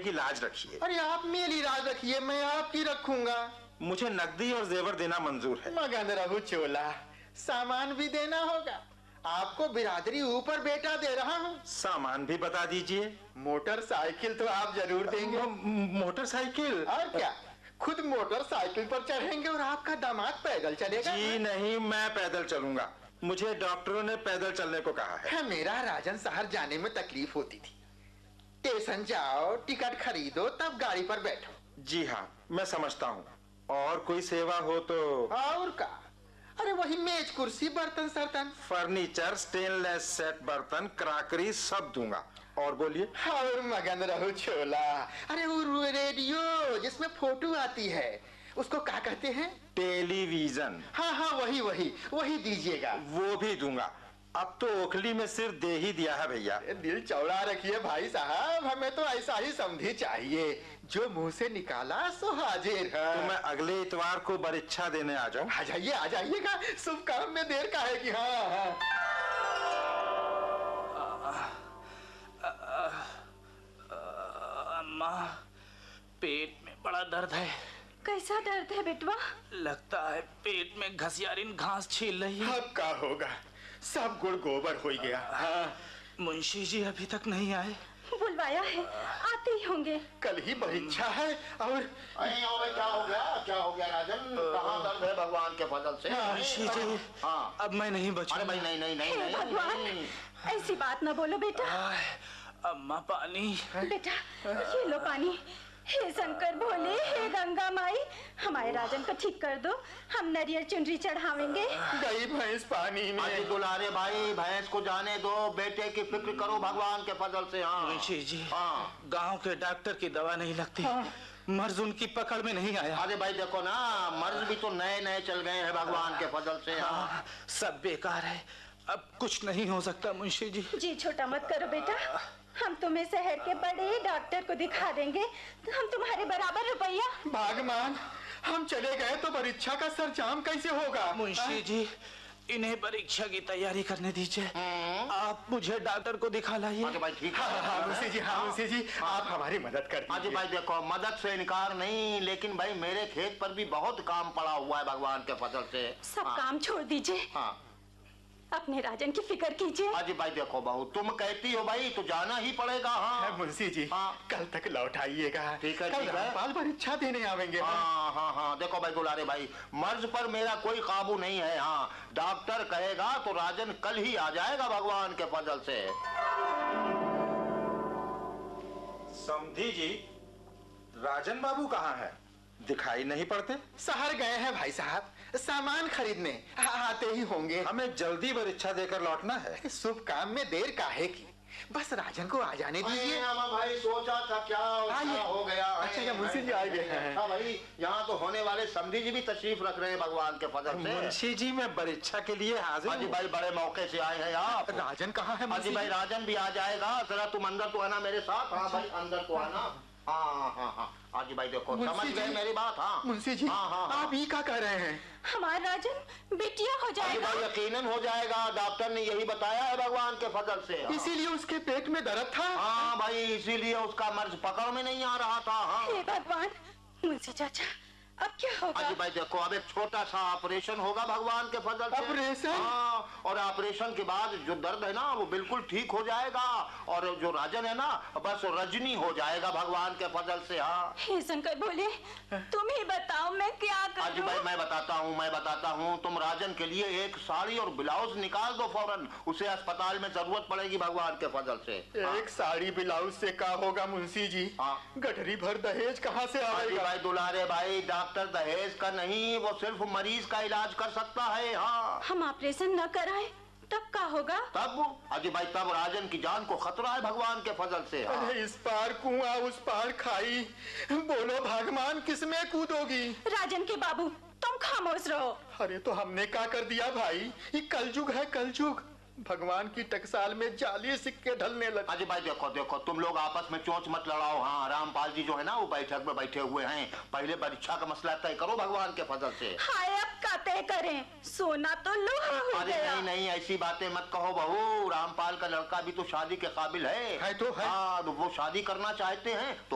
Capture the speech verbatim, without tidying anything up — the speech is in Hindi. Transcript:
की लाज रखिए। अरे आप मेरी लाज रखिए, मैं आपकी रखूंगा। मुझे नकदी और जेवर देना मंजूर है। मगन रहू चोला, सामान भी देना होगा। आपको बिरादरी ऊपर बेटा दे रहा हूँ। सामान भी बता दीजिए। मोटरसाइकिल तो आप जरूर देंगे। मोटरसाइकिल? और क्या, खुद मोटरसाइकिल पर चढ़ेंगे और आपका दामाद पैदल चलेगा। जी नहीं, मैं पैदल चलूंगा। मुझे डॉक्टरों ने पैदल चलने को कहा है। है, मेरा राजन शहर जाने में तकलीफ होती थी। स्टेशन जाओ, टिकट खरीदो, तब गाड़ी पर बैठो। जी हाँ, मैं समझता हूँ। और कोई सेवा हो तो? और का, अरे वही मेज कुर्सी बर्तन सर्तन, फर्नीचर, स्टेनलेस सेट बर्तन, क्राकरी सब दूंगा। और बोलिए। और मगन रहो छोला, अरे वो रेडियो जिसमें फोटो आती है, उसको क्या कहते हैं? टेलीविजन। हाँ हाँ, वही वही वही दीजिएगा। वो भी दूंगा। अब तो ओखली में सिर दे ही दिया है भैया। दिल चौड़ा रखिए भाई साहब, हमें तो ऐसा ही समझी चाहिए, जो मुंह से निकाला सो हाजिर है। तो मैं अगले इतवार को बरीक्षा देने आ जाऊं? आ जाइए आ जाइएगा, शुभ काम में देर का है कि। हाँ हाँ। अम्मा, पेट में बड़ा दर्द है। कैसा दर्द है बेटवा? लगता है पेट में घसियारिन घास छील रही है। अब क्या होगा, सब गुड़ गोबर हो गया। हाँ। मुंशी जी अभी तक नहीं आए? बुलवाया है, आते ही होंगे। कल ही परीक्षा है। और अरे क्या हो गया, क्या हो गया राजन? कहाँ दर्द है भगवान के फजल से? मुंशी जी, हाँ, अब मैं नहीं बचूंगा। अरे भाई नहीं नहीं नहीं, नहीं, भगवान, नहीं। ऐसी बात ना बोलो बेटा। अम्मा पानी। बेटा ये लो पानी। हे शंकर भोले, हे गंगा माई, हमारे राजन को ठीक कर दो, हम नारियल चुनरी चढ़ावेंगे। गई भैंस पानी में। अरे दुलारे भाई, भैंस को जाने दो, बेटे की फिक्र करो भगवान के फजल से। हाँ मुंशी जी, हाँ, गांव के डॉक्टर की दवा नहीं लगती। हाँ। मर्ज उनकी पकड़ में नहीं आया। अरे भाई देखो ना, मर्ज भी तो नए नए चल गए हैं भगवान के फजल से। हाँ, सब बेकार है, अब कुछ नहीं हो सकता मुंशी जी। जी छोटा मत करो बेटा, हम तुम्हें शहर के बड़े डॉक्टर को दिखा देंगे, तो हम तुम्हारे बराबर रुपया। भगवान, हम चले गए तो परीक्षा का सरंजाम कैसे होगा? मुंशी जी, इन्हें परीक्षा की तैयारी करने दीजिए, आप मुझे डॉक्टर को दिखा लाइए। अरे भाई ठीक हाँ है। हाँ मुंशी जी, हाँ मुंशी जी, आप हमारी मदद कर अजय दीजिए। भाई देखो, मदद से इनकार नहीं, लेकिन भाई मेरे खेत पर भी बहुत काम पड़ा हुआ है भगवान के फजल से। सब हाँ, काम छोड़ दीजिए, हाँ। अपने राजन की फिक्र कीजिए। अजय भाई देखो बहू, तुम कहती हो भाई तो जाना ही पड़ेगा। हाँ मुंशी जी, हाँ। कल तक लौट आइएगा। ठीक है, कल ठीक है। रामपाल परीक्षा देने आवेंगे। हाँ हाँ हाँ, देखो भाई दुलारे भाई, मर्ज पर मेरा कोई काबू नहीं है। हाँ, डॉक्टर कहेगा तो राजन कल ही आ जाएगा भगवान के फजल से। समधी जी, राजन बाबू कहाँ है? दिखाई नहीं पड़ते। शहर गए हैं भाई साहब, सामान खरीदने। आ, आते ही होंगे। हमें जल्दी परीक्षा देकर लौटना है। शुभ काम में देर काहे की, बस राजन को आ जाने दीजिए। भाई सोचा था क्या आइए। हो गया। अच्छा, ये मुंशी जी आ गए हैं। हाँ भाई, यहाँ तो होने वाले समधी जी भी तशरीफ रख रहे हैं भगवान के फजल से। मुंशी जी, मैं परीक्षा के लिए हाजिर अजी हूँ। भाई बड़े मौके से आए हैं आप। राजन कहाँ है मुंशी अजी भाई जी? राजन भी आ जाएगा, जरा तुम अंदर तो आना मेरे साथ। हाँ भाई अंदर तो आना। हाँ हाँ हाँ, अजी भाई देखो, समझ गए मेरी बात? हाँ मुंशी जी, हाँ, हाँ, हाँ। आप ही क्या कर रहे हैं? हमारा राजन बिटिया हो अजी जाएगा। भाई यकीनन हो जाएगा, डॉक्टर ने यही बताया है भगवान के फजल से। हाँ। इसीलिए उसके पेट में दर्द था। हाँ भाई, इसीलिए उसका मर्ज पकड़ में नहीं आ रहा था। हाँ हे भगवान, मुंशी चाचा अब क्या होगा? अजी भाई देखो, अब एक छोटा सा ऑपरेशन होगा भगवान के फजल से। ऑपरेशन? हाँ, और ऑपरेशन के बाद जो दर्द है ना वो बिल्कुल ठीक हो जाएगा, और जो राजन है ना बस रजनी हो जाएगा भगवान के फजल से। हाँ हे शंकर भोले, तुम ही बताओ मैं क्या अजी करूं? भाई मैं बताता हूँ, मैं बताता हूँ, तुम राजन के लिए एक साड़ी और ब्लाउज निकाल दो फौरन, उसे अस्पताल में जरूरत पड़ेगी भगवान के फजल से। एक साड़ी ब्लाउज से क्या होगा मुंशी जी? हाँ। गठरी भर दहेज कहाँ से अजी आएगा? भाई दुलारे भाई, डॉक्टर दहेज का नहीं, वो सिर्फ मरीज का इलाज कर सकता है। हाँ, हम ऑपरेशन न कराए तब क्या होगा? तब अजी भाई तब राजन की जान को खतरा है भगवान के फजल से। हाँ। अरे इस पार कुआं उस पार खाई, बोलो भगवान किसमें कूदोगी? राजन के बाबू तुम खामोश रहो। अरे तो हमने क्या कर दिया भाई? ये कलयुग है कलयुग, भगवान की टकसाल में जाली सिक्के ढलने लगे। अजी भाई देखो देखो, तुम लोग आपस में चोंच मत लड़ाओ। हाँ, रामपाल जी जो है ना वो बैठक में बैठे हुए हैं, पहले परीक्षा का मसला तय करो भगवान के फजल से। हाय अब क्या तय करें, सोना तो लोहा हो अरे गया। नहीं नहीं, ऐसी बातें मत कहो बहू, रामपाल का लड़का भी तो शादी के काबिल है। है तो है। हाँ, वो शादी करना चाहते हैं तो